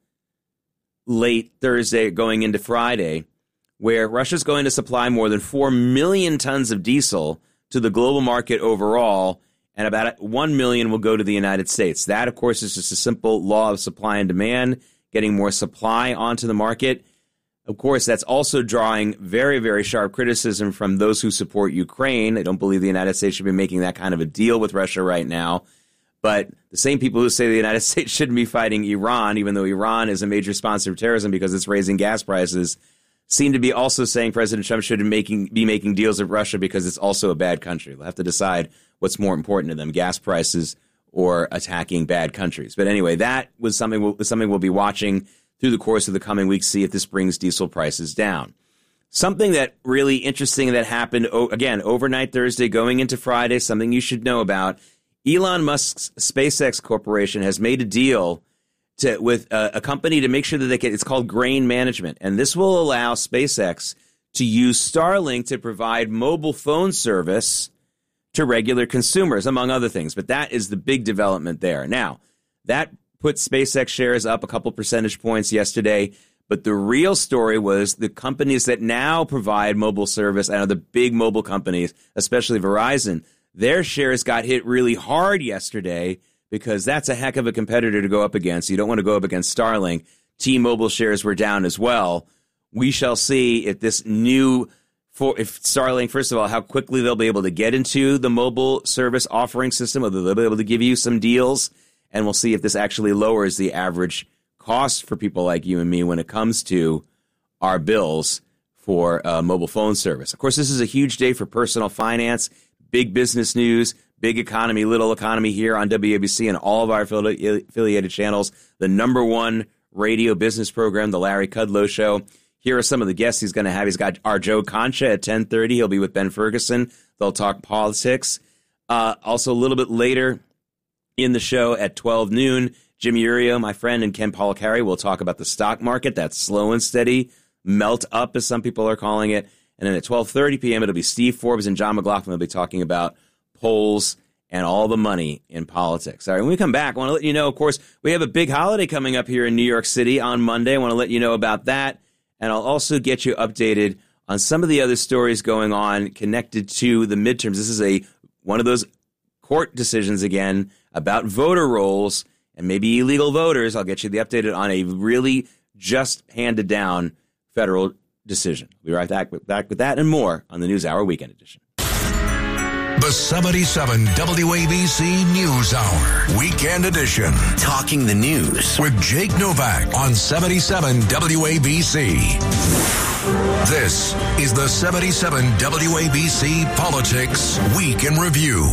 late Thursday going into Friday, where Russia's going to supply more than four million tons of diesel to the global market overall, and about one million will go to the United States. That, of course, is just a simple law of supply and demand, getting more supply onto the market. Of course, that's also drawing very, very sharp criticism from those who support Ukraine. They don't believe the United States should be making that kind of a deal with Russia right now. But the same people who say the United States shouldn't be fighting Iran, even though Iran is a major sponsor of terrorism because it's raising gas prices, seem to be also saying President Trump should making, be making deals with Russia because it's also a bad country. They'll have to decide what's more important to them, gas prices or attacking bad countries. But anyway, that was something we'll, something we'll be watching through the course of the coming weeks, see if this brings diesel prices down. Something that really interesting that happened, again, overnight Thursday going into Friday, something you should know about. Elon Musk's SpaceX Corporation has made a deal to, with a, a company to make sure that they can, it's called Grain Management. And this will allow SpaceX to use Starlink to provide mobile phone service to regular consumers, among other things. But that is the big development there. Now, that put SpaceX shares up a couple percentage points yesterday. But the real story was the companies that now provide mobile service and are the big mobile companies, especially Verizon, their shares got hit really hard yesterday because that's a heck of a competitor to go up against. You don't want to go up against Starlink. T-Mobile shares were down as well. We shall see if this new for if Starlink, first of all, how quickly they'll be able to get into the mobile service offering system, whether they'll be able to give you some deals, and we'll see if this actually lowers the average cost for people like you and me when it comes to our bills for uh, mobile phone service. Of course, this is a huge day for personal finance, big business news, big economy, little economy here on W A B C and all of our affili- affiliated channels. The number one radio business program, The Larry Kudlow Show. Here are some of the guests he's going to have. He's got our Joe Concha at ten thirty. He'll be with Ben Ferguson. They'll talk politics. Uh, also, a little bit later in the show at twelve noon, Jimmy Urio, my friend, and Ken Polcari will talk about the stock market. That's slow and steady, melt up, as some people are calling it. And then at twelve thirty p.m., it'll be Steve Forbes and John McLaughlin. They'll be talking about polls and all the money in politics. All right, when we come back, I want to let you know, of course, we have a big holiday coming up here in New York City on Monday. I want to let you know about that. And I'll also get you updated on some of the other stories going on connected to the midterms. This is a one of those court decisions again about voter rolls and maybe illegal voters. I'll get you the updated on a really just handed down federal decision. We'll be right back with, back with that and more on the NewsHour Weekend Edition. The seventy-seven W A B C News Hour Weekend Edition. Talking the news with Jake Novak on seventy-seven W A B C. This is the seventy-seven W A B C Politics Week in Review.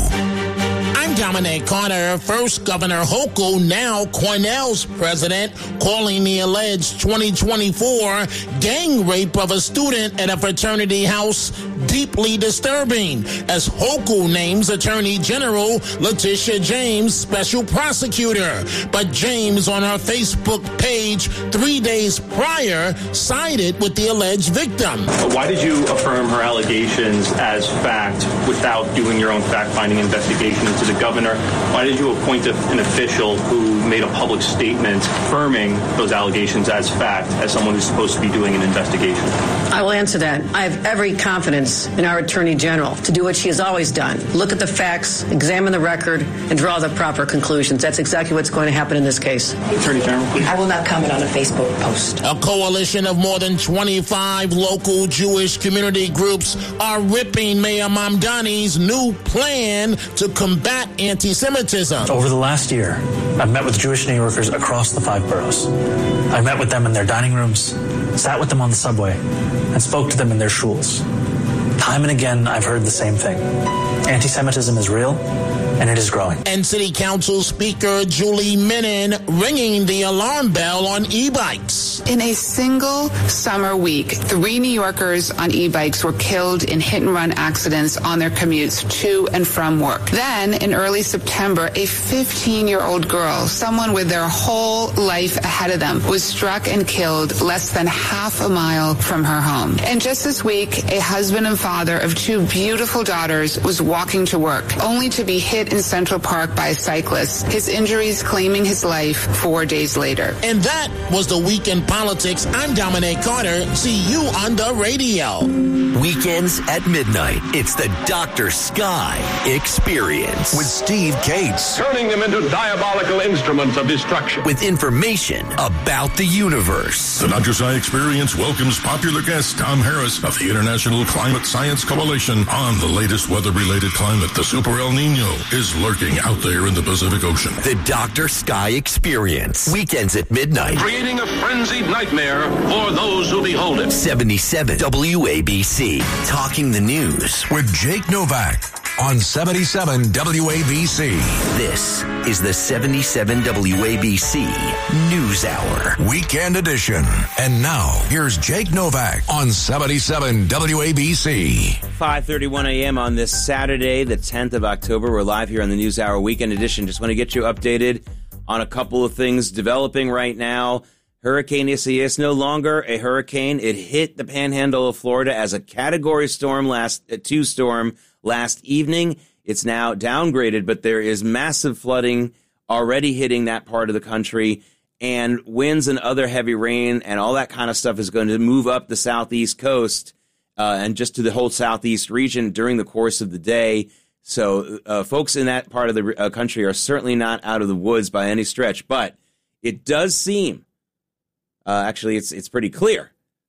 I'm Dominic Carter. First, Governor Hochul, now Cornell's president, calling the alleged twenty twenty-four gang rape of a student at a fraternity house deeply disturbing, as Hochul names Attorney General Letitia James special prosecutor. But James, on her Facebook page three days prior, sided with the alleged victim. Why did you affirm her allegations as fact without doing your own fact-finding investigation into the governor? Why did you appoint an official who made a public statement affirming those allegations as fact, as someone who's supposed to be doing an investigation? I will answer that. I have every confidence in our Attorney General to do what she has always done. Look at the facts, examine the record, and draw the proper conclusions. That's exactly what's going to happen in this case. Attorney General, please. I will not comment on a Facebook post. A coalition of more than twenty-five local Jewish community groups are ripping Mayor Mamdani's new plan to combat anti-Semitism. Over the last year, I've met with Jewish New Yorkers across the five boroughs. I met with them in their dining rooms, sat with them on the subway, and spoke to them in their shuls. Time and again, I've heard the same thing. Anti-Semitism is real, and it is growing. And City Council Speaker Julie Menin ringing the alarm bell on e-bikes. In a single summer week, three New Yorkers on e-bikes were killed in hit-and-run accidents on their commutes to and from work. Then, in early September, a fifteen-year-old girl, someone with their whole life ahead of them, was struck and killed less than half a mile from her home. And just this week, a husband and father of two beautiful daughters was walking to work, only to be hit in Central Park by a cyclist, his injuries claiming his life four days later. And that was the Week in Politics. I'm Dominic Carter. See you on the radio. Weekends at midnight. It's the Doctor Sky Experience. With Steve Cates. Turning them into diabolical instruments of destruction. With information about the universe. The Doctor Sky Experience welcomes popular guest Tom Harris of the International Climate Science Coalition on the latest weather-related climate. The Super El Nino is lurking out there in the Pacific Ocean. The Doctor Sky Experience. Weekends at midnight. Creating a frenzied nightmare for those who behold it. seventy-seven W A B C. Talking the news. With Jake Novak on seventy-seven W A B C. This is the seventy-seven W A B C News Hour. Weekend Edition. And now, here's Jake Novak on seventy-seven W A B C. five thirty-one a.m. on this Saturday, the tenth of October. We're live here on the News Hour Weekend Edition. Just want to get you updated on a couple of things developing right now. Hurricane Isaias no longer a hurricane. It hit the panhandle of Florida as a category storm last uh, two storm last evening. It's now downgraded, but there is massive flooding already hitting that part of the country, and winds and other heavy rain and all that kind of stuff is going to move up the southeast coast uh, and just to the whole southeast region during the course of the day. So uh, folks in that part of the uh, country are certainly not out of the woods by any stretch, but it does seem Uh, actually, it's it's pretty clear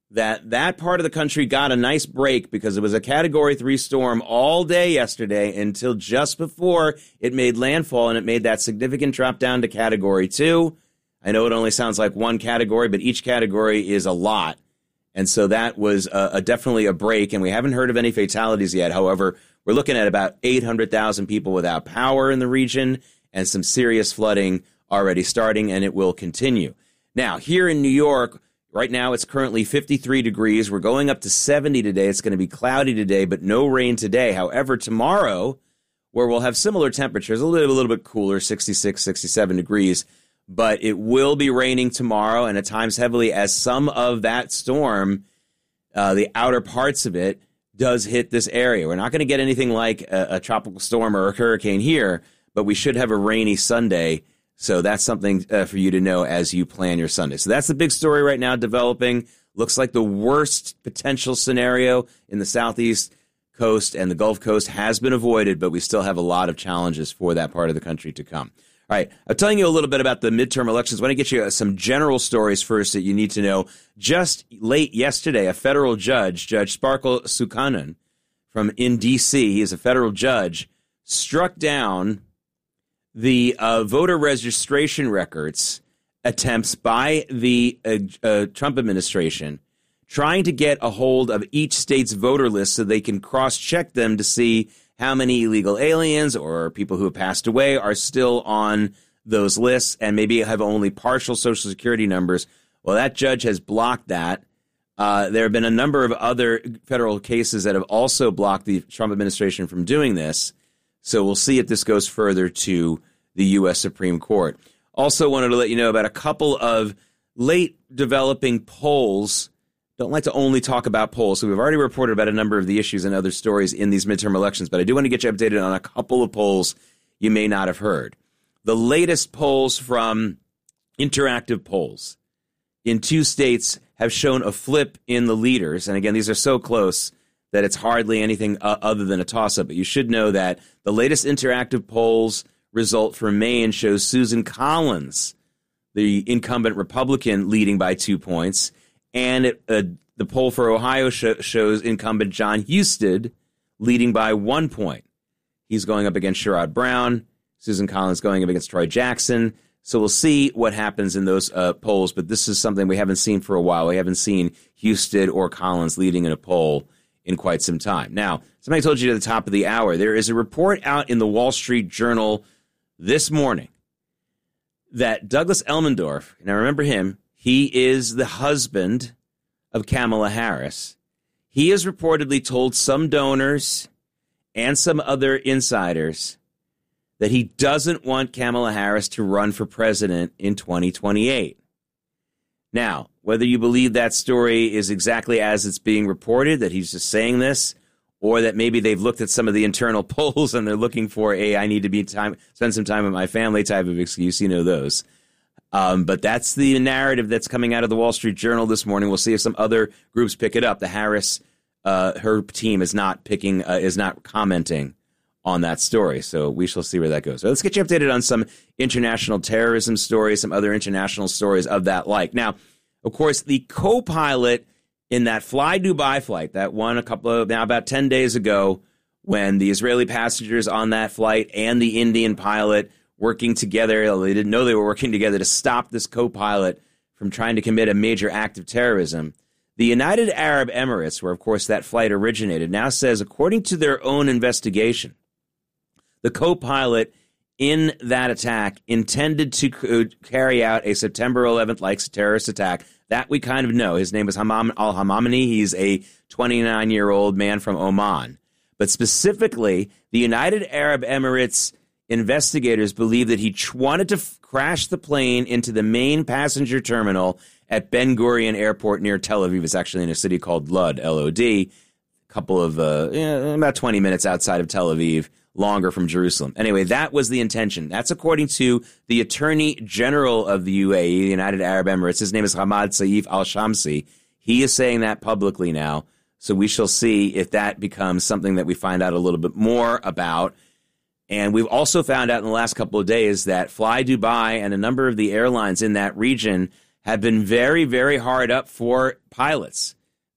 that that part of the country got a nice break because it was a Category three storm all day yesterday until just before it made landfall, and it made that significant drop down to Category two. I know it only sounds like one category, but each category is a lot. And so that was a, a definitely a break, and we haven't heard of any fatalities yet. However, we're looking at about eight hundred thousand people without power in the region and some serious flooding already starting, and it will continue. Now, here in New York, right now it's currently fifty-three degrees. We're going up to seventy today. It's going to be cloudy today, but no rain today. However, tomorrow, where we'll have similar temperatures, a little, a little bit cooler, sixty-six, sixty-seven degrees, but it will be raining tomorrow, and at times heavily, as some of that storm, uh, the outer parts of it, does hit this area. We're not going to get anything like a, a tropical storm or a hurricane here, but we should have a rainy Sunday. So that's something uh, for you to know as you plan your Sunday. So that's the big story right now developing. Looks like the worst potential scenario in the southeast coast and the Gulf Coast has been avoided, but we still have a lot of challenges for that part of the country to come. All right, I'm telling you a little bit about the midterm elections. I want to get you some general stories first that you need to know. Just late yesterday, a federal judge, Judge Sparkle Sukhanan from in D C, he is a federal judge, struck down the uh, voter registration records attempts by the uh, uh, Trump administration trying to get a hold of each state's voter list so they can cross-check them to see how many illegal aliens or people who have passed away are still on those lists and maybe have only partial Social Security numbers. Well, that judge has blocked that. Uh, there have been a number of other federal cases that have also blocked the Trump administration from doing this. So we'll see if this goes further to the U S Supreme Court. Also wanted to let you know about a couple of late developing polls. Don't like to only talk about polls. So we've already reported about a number of the issues and other stories in these midterm elections, but I do want to get you updated on a couple of polls you may not have heard. The latest polls from Interactive Polls in two states have shown a flip in the leaders. And again, these are so close that it's hardly anything uh, other than a toss-up. But you should know that the latest Interactive Polls result for Maine shows Susan Collins, the incumbent Republican, leading by two points. And it, uh, the poll for Ohio sh- shows incumbent John Husted leading by one point. He's going up against Sherrod Brown. Susan Collins going up against Troy Jackson. So we'll see what happens in those uh, polls. But this is something we haven't seen for a while. We haven't seen Husted or Collins leading in a poll in quite some time. Now, somebody told you at the top of the hour, there is a report out in the Wall Street Journal this morning that Douglas Elmendorf, now remember him, he is the husband of Kamala Harris. He has reportedly told some donors and some other insiders that he doesn't want Kamala Harris to run for president in twenty twenty-eight. Now, whether you believe that story is exactly as it's being reported, that he's just saying this, or that maybe they've looked at some of the internal polls and they're looking for a I need to be time spend some time with my family type of excuse, you know those. Um, but that's the narrative that's coming out of the Wall Street Journal this morning. We'll see if some other groups pick it up. The Harris, uh, her team is not picking, uh, is not commenting on that story. So we shall see where that goes. So let's get you updated on some international terrorism stories, some other international stories of that like. Now, of course, the co-pilot in that Fly Dubai flight, that one a couple of, now about ten days ago, when the Israeli passengers on that flight and the Indian pilot working together, they didn't know they were working together to stop this co-pilot from trying to commit a major act of terrorism. The United Arab Emirates, where, of course, that flight originated, now says, according to their own investigation, the co-pilot in that attack intended to carry out a September eleventh-like terrorist attack. That we kind of know. His name is Hamam al-Hamamani. He's a twenty-nine-year-old man from Oman. But specifically, the United Arab Emirates investigators believe that he tr- wanted to f- crash the plane into the main passenger terminal at Ben Gurion Airport near Tel Aviv. It's actually in a city called Lod, L O D, a couple of, uh, yeah, about twenty minutes outside of Tel Aviv, longer from Jerusalem. Anyway, that was the intention. That's according to the Attorney General of the U A E, the United Arab Emirates. His name is Hamad Saif al-Shamsi. He is saying that publicly now. So we shall see if that becomes something that we find out a little bit more about. And we've also found out in the last couple of days that Fly Dubai and a number of the airlines in that region have been very, very hard up for pilots.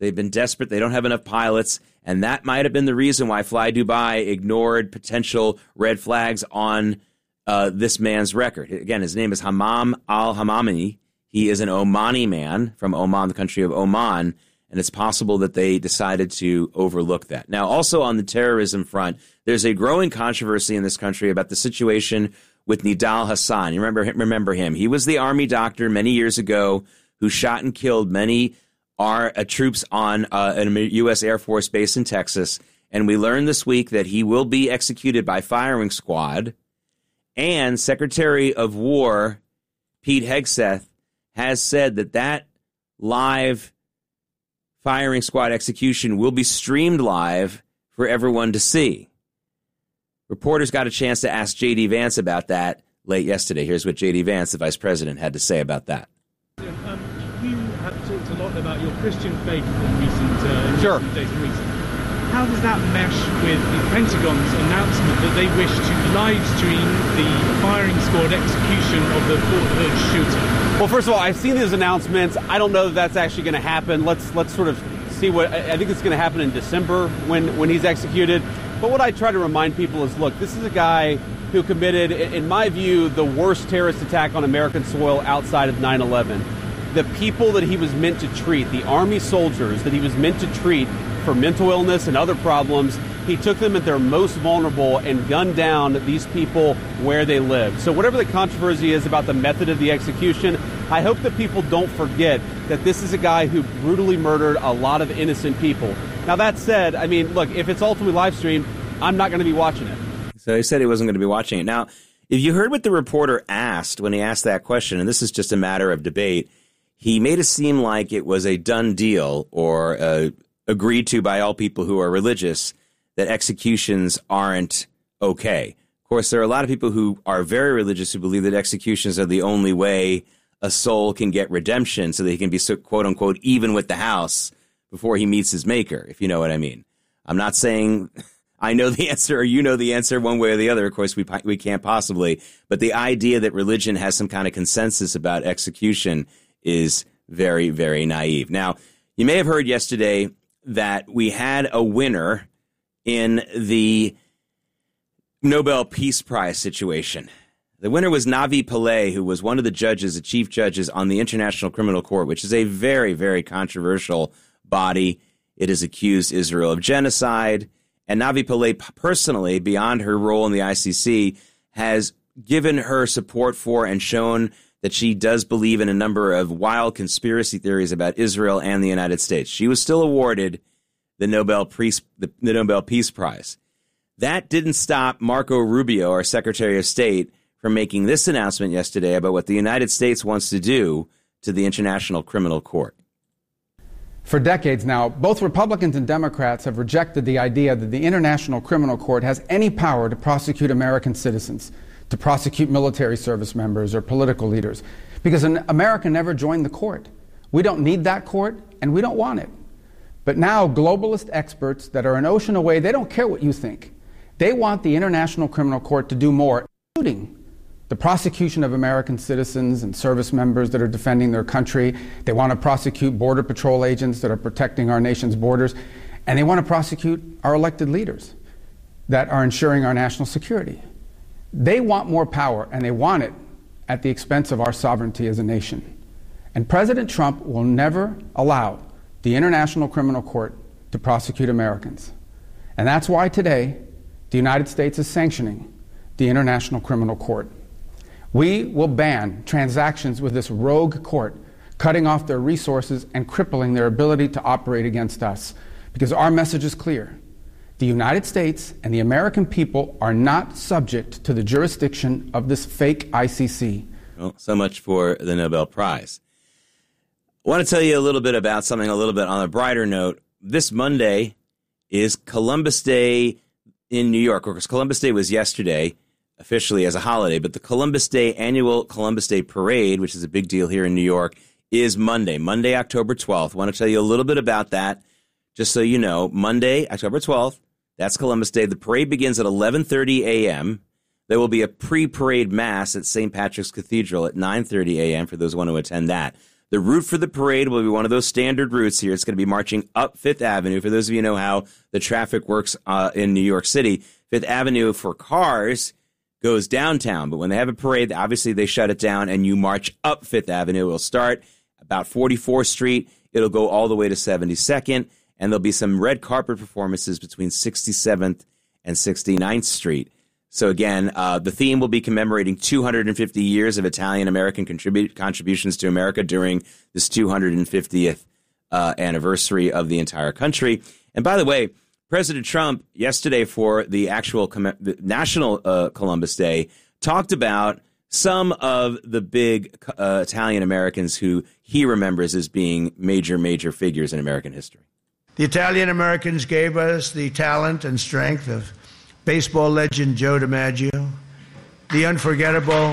They've been desperate. They don't have enough pilots. And that might have been the reason why Fly Dubai ignored potential red flags on uh, this man's record. Again, his name is Hamam al-Hamami. He is an Omani man from Oman, the country of Oman. And it's possible that they decided to overlook that. Now, also on the terrorism front, there's a growing controversy in this country about the situation with Nidal Hassan. You remember, remember him. He was the army doctor many years ago who shot and killed many our, uh, troops on uh, a U S Air Force base in Texas. And we learned this week that he will be executed by firing squad. And Secretary of War Pete Hegseth has said that that live firing squad execution will be streamed live for everyone to see. Reporters got a chance to ask J D. Vance about that late yesterday. Here's what J D. Vance, the vice president, had to say about that. Um, you have talked a lot about your Christian faith in recent, uh, in sure. recent days and weeks. How does that mesh with the Pentagon's announcement that they wish to live stream the firing squad execution of the Fort Hood shooter? Well, first of all, I've seen these announcements. I don't know that that's actually going to happen. Let's let's sort of see what I think it's going to happen in December when, when he's executed. But what I try to remind people is, look, this is a guy who committed, in my view, the worst terrorist attack on American soil outside of nine eleven. The people that he was meant to treat, the Army soldiers that he was meant to treat for mental illness and other problems, he took them at their most vulnerable and gunned down these people where they live. So whatever the controversy is about the method of the execution, I hope that people don't forget that this is a guy who brutally murdered a lot of innocent people. Now, that said, I mean, look, if it's ultimately live streamed, I'm not going to be watching it. So he said he wasn't going to be watching it. Now, if you heard what the reporter asked when he asked that question, and this is just a matter of debate, he made it seem like it was a done deal or uh, agreed to by all people who are religious that executions aren't okay. Of course, there are a lot of people who are very religious who believe that executions are the only way a soul can get redemption so that he can be, quote unquote, even with the house before he meets his maker, if you know what I mean. I'm not saying I know the answer or you know the answer one way or the other. Of course, we we can't possibly. But the idea that religion has some kind of consensus about execution is very, very naive. Now, you may have heard yesterday that we had a winner in the Nobel Peace Prize situation. The winner was Navi Pillay, who was one of the judges, the chief judges on the International Criminal Court, which is a very, very controversial body. It has accused Israel of genocide. And Navi Pillay personally, beyond her role in the I C C, has given her support for and shown that she does believe in a number of wild conspiracy theories about Israel and the United States. She was still awarded the Nobel Peace, the, the Nobel Peace Prize. That didn't stop Marco Rubio, our Secretary of State, from making this announcement yesterday about what the United States wants to do to the International Criminal Court. For decades now, both Republicans and Democrats have rejected the idea that the International Criminal Court has any power to prosecute American citizens, to prosecute military service members or political leaders, because America never joined the court. We don't need that court, and we don't want it. But now globalist experts that are an ocean away, they don't care what you think. They want the International Criminal Court to do more, including the prosecution of American citizens and service members that are defending their country. They want to prosecute Border Patrol agents that are protecting our nation's borders. And they want to prosecute our elected leaders that are ensuring our national security. They want more power, and they want it at the expense of our sovereignty as a nation. And President Trump will never allow the International Criminal Court to prosecute Americans. And that's why today the United States is sanctioning the International Criminal Court. We will ban transactions with this rogue court, cutting off their resources and crippling their ability to operate against us. Because our message is clear. The United States and the American people are not subject to the jurisdiction of this fake I C C. Well, so much for the Nobel Prize. I want to tell you a little bit about something a little bit on a brighter note. This Monday is Columbus Day in New York. Of course, Columbus Day was yesterday, officially as a holiday, but the Columbus Day annual Columbus Day Parade, which is a big deal here in New York, is Monday, Monday, October twelfth. I want to tell you a little bit about that, just so you know. Monday, October twelfth, that's Columbus Day. The parade begins at eleven thirty a.m. There will be a pre-parade mass at Saint Patrick's Cathedral at nine thirty a.m. for those who want to attend that. The route for the parade will be one of those standard routes here. It's going to be marching up Fifth Avenue. For those of you who know how the traffic works uh, in New York City, Fifth Avenue for cars goes downtown. But when they have a parade, obviously they shut it down, and you march up Fifth Avenue. It'll start about forty-fourth Street. It'll go all the way to seventy-second, and there'll be some red carpet performances between sixty-seventh and sixty-ninth Street. So again, uh, the theme will be commemorating two hundred fifty years of Italian-American contribu- contributions to America during this two hundred fiftieth uh, anniversary of the entire country. And by the way, President Trump yesterday for the actual com- the National uh, Columbus Day talked about some of the big uh, Italian-Americans who he remembers as being major, major figures in American history. The Italian-Americans gave us the talent and strength of baseball legend Joe DiMaggio, the unforgettable,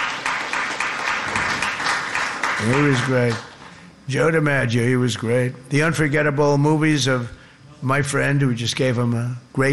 he was great, Joe DiMaggio, he was great, the unforgettable movies of my friend who just gave him a great